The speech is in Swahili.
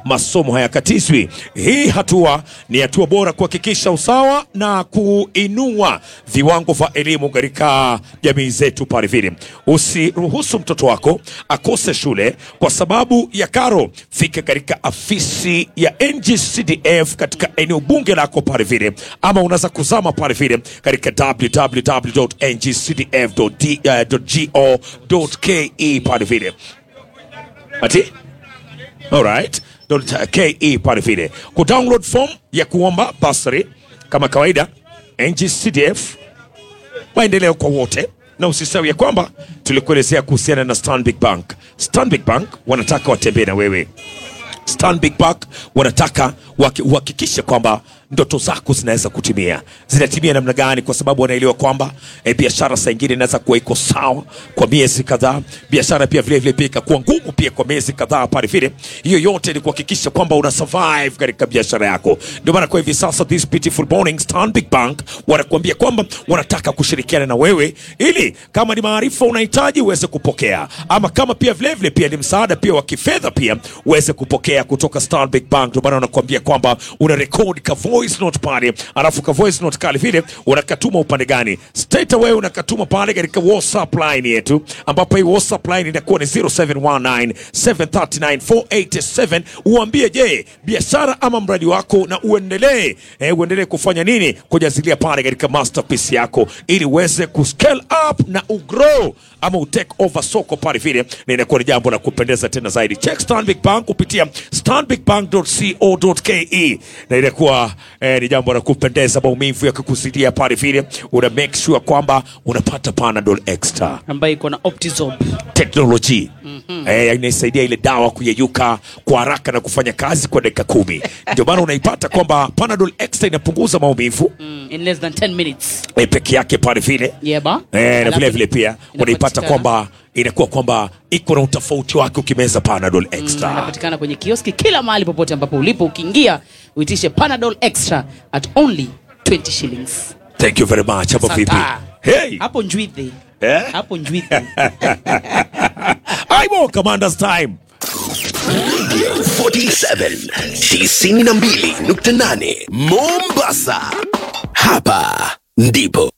masomo hayakatizwi. Hii hatua ni hatua bora kuhakikisha usawa na kuinua viwango vya elimu katika jamii zetu pale vile. Usiruhusu mtoto wako akose shule kwa sababu ya karo. Fika katika afisi ya NGCDF katika eneo bunge lako pale vile, ama unaweza kuzama pale vile katika www.ngcdf.go.ke pale vile. Ati? Alright. .ke pale vile. Kudownload form ya kuomba bursary kama kawaida. NGCDF, maendeleo kwa wote. Na usisahau ya kwamba tulikuelezea kuhusiana na Stanbic Bank. Stanbic Bank wanataka watembee na wewe. Stanbic Bank wanataka uhakikishe kwamba ndoto zako zinaweza kutimia. Zinatimia namna gani? Kwa sababu wanaelewa kwamba biashara saa nyingine inaweza kuwa iko sawa kwa miezi kadhaa. Biashara pia vile vile pia ikakuwa ngumu pia kwa miezi kadhaa pale vile. Hiyo yote ni kuhakikisha kwamba una survive katika biashara yako. Ndio maana kwa hivi sasa this beautiful morning Stanbic Bank wanakuambia kwamba wanataka kushirikiana na wewe ili kama ni maarifa unahitaji uweze kupokea, ama kama pia vile vile pia ni msaada pia wa kifedha pia uweze kupokea kutoka Stanbic Bank. Ndio maana wanakuambia kwamba una record ka voice note pale, alafu ka voice note kale vile unakatuma upande gani? Straight away unakatuma pale katika WhatsApp line yetu, ambapo hii WhatsApp line inakuwa ni 0719739487. Uambie je, biashara ama mradi wako, na uendelee kufanya nini? Kujazilia pale katika masterpiece yako ili uweze kuscale up na ugrow ama utake over soko pale vile, na inakuwa ni jambo la kupendeza tena zaidi. Check Stanbic Bank kupitia stanbicbank.co.ke, na inakuwa ni jambo la kupendeza. Maumivu yakikuzidia pale vile, una make sure kwamba unapata Panadol Extra ambayo iko na Optizorb technology. Inasaidia ile dawa kuyeyuka kwa haraka na kufanya kazi kwa dakika 10. Ndio maana unaipata kwamba Panadol Extra inapunguza maumivu in less than 10 minutes peke yake pale vile. Na vile vile pia unaipata kwamba inakuwa kwamba iko na utofauti wake ukimeza Panadol Extra. Inapatikana kwenye kioski kila mahali popote ambapo ulipo. Ukiingia uitishe Panadol Extra at only 20 shillings. Thank you very much. Hapo vipi? Hey. Hapo njwithe. Hapo njwithe. Aibo Commander's time. 47 92.8 Mombasa. Hapa ndipo